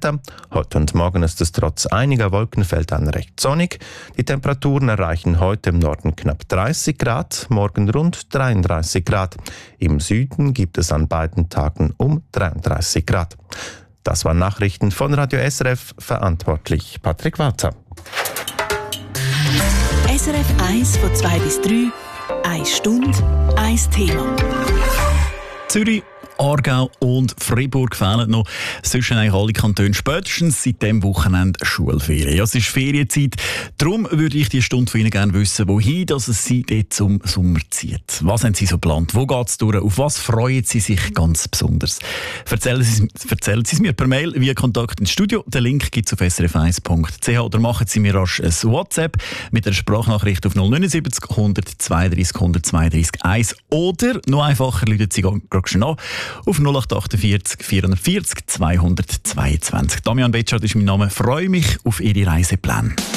Wetter. Heute und morgen ist es trotz einiger Wolkenfeldern recht sonnig. Die Temperaturen erreichen heute im Norden knapp 30 Grad, morgen rund 33 Grad. Im Süden gibt es an beiden Tagen um 33 Grad. Das waren Nachrichten von Radio SRF, verantwortlich Patrick Walter. SRF 1 von 2 bis 3, 1 Stunde, 1 Thema. Zürich, Aargau und Freiburg fehlen noch. Sonst eigentlich alle Kantone spätestens seit diesem Wochenende Schulferien. Ja, es ist Ferienzeit. Darum würde ich die Stunde von Ihnen gerne wissen, wohin dass es Sie dort zum Sommer zieht. Was haben Sie so geplant? Wo geht es durch? Auf was freuen Sie sich ganz besonders? Erzählen Sie es mir per Mail via Kontakt ins Studio. Den Link gibt es auf srf1.ch oder machen Sie mir rasch ein WhatsApp mit einer Sprachnachricht auf 079 132 132 1 oder noch einfacher, rufen Sie gerade schon an auf 0848 440 222. Damian Betschart ist mein Name. Ich freue mich auf Ihre Reisepläne.